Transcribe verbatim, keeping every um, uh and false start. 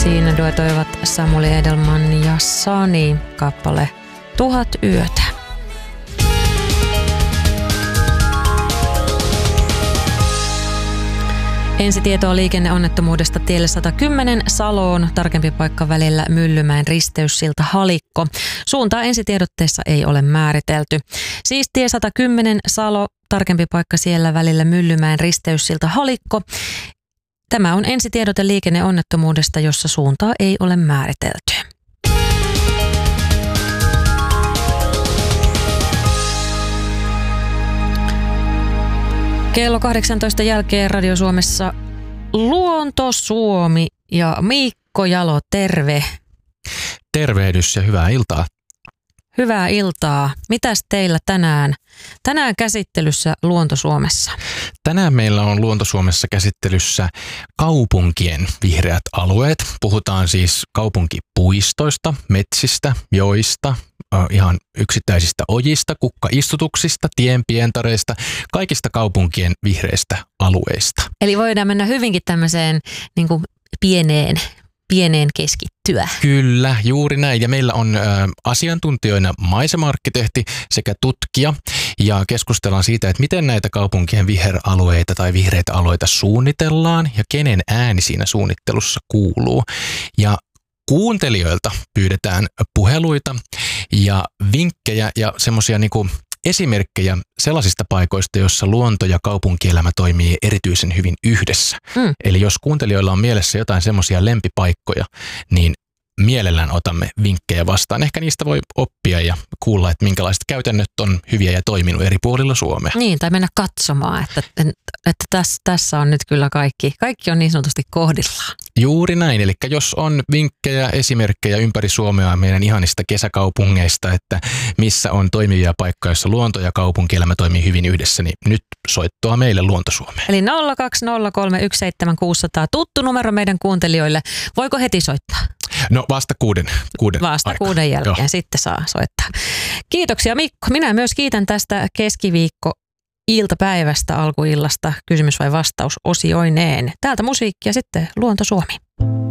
Siinä duetoivat Samuli Edelman ja Sani, kappale Tuhat yötä. Ensitietoa liikenneonnettomuudesta tielle sata kymmenen Saloon, tarkempi paikka välillä Myllymäen risteyssilta Halikko. Suuntaa ensitiedotteessa ei ole määritelty. Siis tie sata kymmenen Salo, tarkempi paikka siellä välillä Myllymäen risteyssilta Halikko. Tämä on ensitiedote liikenneonnettomuudesta, jossa suuntaa ei ole määritelty. Kello kahdeksantoista jälkeen Radio Suomessa Luonto Suomi ja Mikko Jalo, terve. Tervehdys ja hyvää iltaa. Hyvää iltaa. Mitäs teillä tänään? Tänään käsittelyssä Luonto Suomessa. Tänään meillä on Luonto Suomessa käsittelyssä kaupunkien vihreät alueet. Puhutaan siis kaupunkipuistoista, metsistä, joista, ihan yksittäisistä ojista, kukkaistutuksista, tienpientareista, kaikista kaupunkien vihreistä alueista. Eli voidaan mennä hyvinkin tämmöiseen niin kuin pieneen, pieneen keskittyä. Kyllä, juuri näin. Ja meillä on ä, asiantuntijoina maisema-arkkitehti sekä tutkija. Ja keskustellaan siitä, että miten näitä kaupunkien viheralueita tai vihreitä alueita suunnitellaan ja kenen ääni siinä suunnittelussa kuuluu. Ja kuuntelijoilta pyydetään puheluita ja vinkkejä ja semmoisia niinku esimerkkejä sellaisista paikoista, joissa luonto ja kaupunkielämä toimii erityisen hyvin yhdessä. Mm. Eli jos kuuntelijoilla on mielessä jotain semmoisia lempipaikkoja, niin mielellään otamme vinkkejä vastaan. Ehkä niistä voi oppia ja kuulla, että minkälaiset käytännöt on hyviä ja toiminut eri puolilla Suomea. Niin, tai mennä katsomaan, että, että tässä, tässä on nyt kyllä kaikki. Kaikki on niin sanotusti kohdillaan. Juuri näin. Eli jos on vinkkejä, esimerkkejä ympäri Suomea meidän ihanista kesäkaupungeista, että missä on toimivia paikkoja, joissa luonto ja kaupunkielämä toimii hyvin yhdessä, niin nyt soittoa meille Luonto Suomeen. Eli nolla kaksi nolla kolme yksi seitsemän kuusi nolla nolla, tuttu numero meidän kuuntelijoille. Voiko heti soittaa? No vasta kuuden, kuuden Vasta aikaa. kuuden jälkeen Joo. Sitten saa soittaa. Kiitoksia Mikko. Minä myös kiitän tästä keskiviikko iltapäivästä alkuillasta kysymys vai vastaus osioineen. Täältä musiikkia sitten Luonto Suomi.